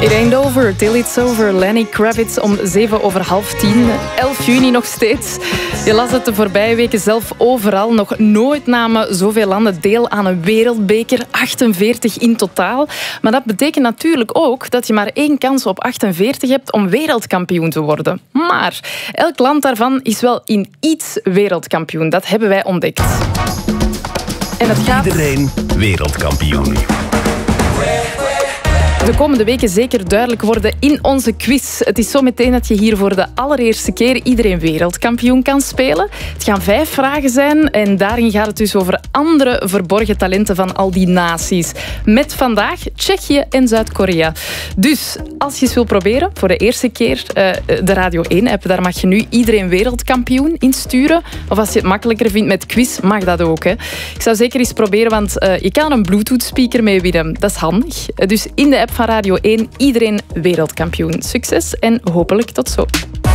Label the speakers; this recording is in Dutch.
Speaker 1: It ain't over till it's over. Lenny Kravitz om 7:07. 11 juni nog steeds. Je las het de voorbije weken zelf overal. Nog nooit namen zoveel landen deel aan een wereldbeker. 48 in totaal. Maar dat betekent natuurlijk ook dat je maar 1 kans op 48 hebt om wereldkampioen te worden. Maar elk land daarvan is wel in iets wereldkampioen. Dat hebben wij ontdekt. En het gaat...
Speaker 2: Iedereen wereldkampioen.
Speaker 1: De komende weken zeker duidelijk worden in onze quiz. Het is zo meteen dat je hier voor de allereerste keer iedereen wereldkampioen kan spelen. Het gaan 5 vragen zijn en daarin gaat het dus over andere verborgen talenten van al die naties. Met vandaag Tsjechië en Zuid-Korea. Dus als je eens wil proberen, voor de eerste keer de Radio 1-app, daar mag je nu iedereen wereldkampioen insturen. Of als je het makkelijker vindt met quiz, mag dat ook. Hè. Ik zou zeker eens proberen, want je kan een Bluetooth-speaker mee winnen. Dat is handig. Dus in de app van Radio 1, iedereen wereldkampioen. Succes en hopelijk tot zo.